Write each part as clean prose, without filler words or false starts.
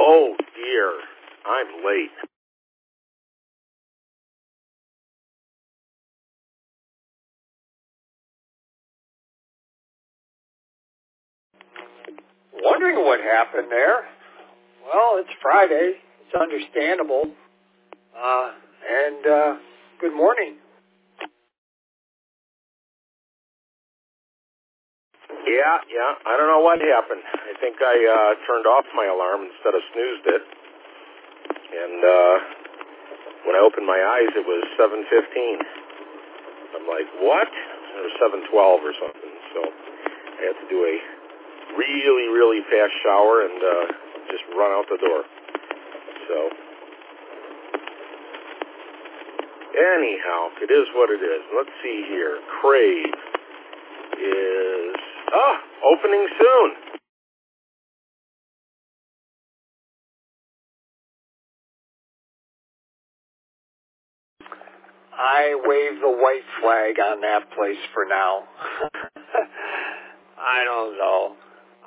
Oh, dear. I'm late. Wondering what happened there. Well, it's Friday. It's understandable. Good morning. Yeah. I don't know what happened. I think I turned off my alarm instead of snoozed it. And when I opened my eyes, it was 7:15. I'm like, what? It was 7:12 or something. So I had to do a really, really fast shower and just run out the door. So anyhow, it is what it is. Let's see here. Crave is opening soon. I wave the white flag on that place for now. I don't know.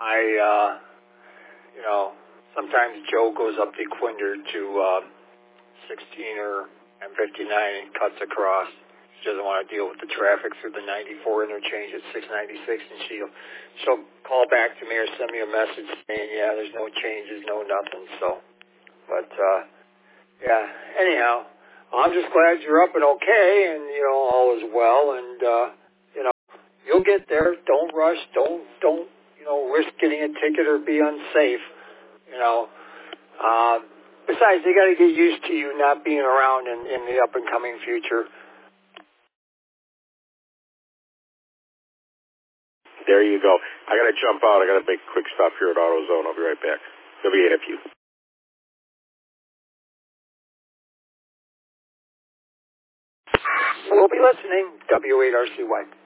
Sometimes Joe goes up the Quinder to 16er and 59 and cuts across. She doesn't want to deal with the traffic through the 94 interchange at 696, and she'll call back to me or send me a message saying, yeah, there's no changes, no nothing. So, but anyhow, I'm just glad you're up and okay, and all is well, and you'll get there. Don't rush. Don't risk getting a ticket or be unsafe. Besides, they got to get used to you not being around in the up and coming future. There you go. I got to jump out. I got to make a quick stop here at AutoZone. I'll be right back. WAFU. We'll be listening. W8RCY.